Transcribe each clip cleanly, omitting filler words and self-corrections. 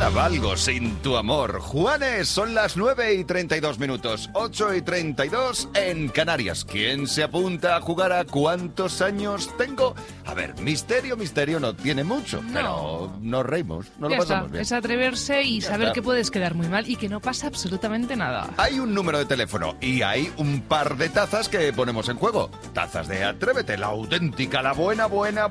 Nada valgo sin tu amor. Juanes, son las 9:32, 8:32 en Canarias. ¿Quién se apunta a jugar a cuántos años tengo? A ver, misterio no tiene mucho, pero nos reímos, nos lo pasamos bien. Es atreverse y saber que puedes quedar muy mal y que no pasa absolutamente nada. Hay un número de teléfono y hay un par de tazas que ponemos en juego. Tazas de Atrévete, la auténtica, la buena.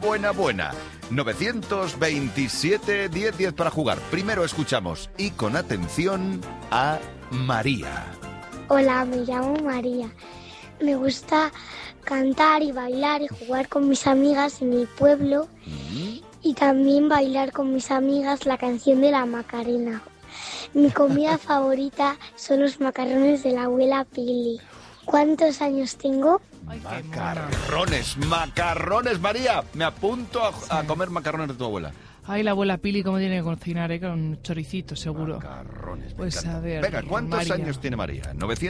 927 1010 para jugar. Primero escuchamos y con atención a María. Hola, me llamo María. Me gusta cantar y bailar y jugar con mis amigas en mi pueblo y también bailar con mis amigas la canción de la Macarena. Mi comida favorita son los macarrones de la abuela Pili. ¿Cuántos años tengo? Ay, Macarrones, María. Me apunto a comer macarrones de tu abuela. Ay, la abuela Pili, cómo tiene que cocinar, con choricito, seguro. Macarrones, pues a ver. Venga, ¿cuántos María. años tiene María?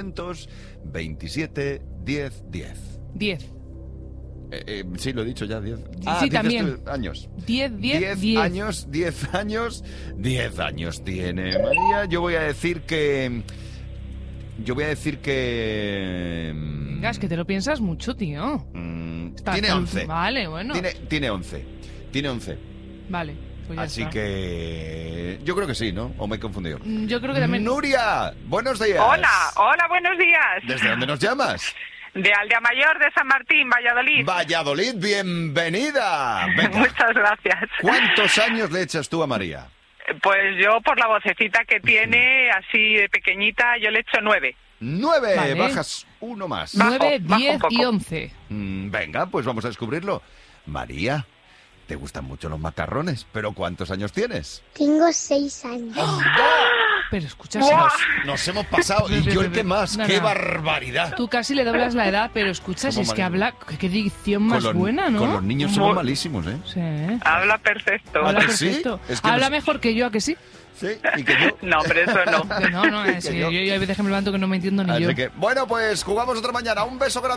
927 1010. 10. Sí, lo he dicho ya, 10. Sí, también. Años. 10 años, 10 años. 10 años tiene María. Yo voy a decir que... Venga, es que te lo piensas mucho, tío. Tiene 11. Vale, bueno. Tiene 11. Vale, pues ya Así está. que... Yo creo que sí, ¿no? ¿O me he confundido? Yo creo que también... Nuria, buenos días. Hola, buenos días. ¿Desde dónde nos llamas? De Aldea Mayor de San Martín, Valladolid. Valladolid, bienvenida. Venga. Muchas gracias. ¿Cuántos años le echas tú a María? Pues yo, por la vocecita que tiene, así de pequeñita, yo le echo 9. 9, Vale. bajas uno más. 9, bajo 10 un poco. y 11. Venga, pues vamos a descubrirlo. María, te gustan mucho los macarrones, pero ¿cuántos años tienes? Tengo 6 años. Pero escucha, Nos hemos pasado, y yo el que más, No, ¡qué no. barbaridad! tú casi le doblas la edad, pero escucha, si Somos es que malísimos. habla... Qué dicción más Con los- buena, ¿no? Con los niños somos malísimos, ¿eh? Sí. Habla perfecto. ¿Ah, Habla que sí? perfecto. Es que Habla nos- mejor que yo, ¿a que sí? Sí, y que yo... No, hombre, eso no. No, Que sí, yo- yo hay veces que me levanto que no me entiendo ni yo. Así que, bueno, pues jugamos otra mañana. Un beso grande.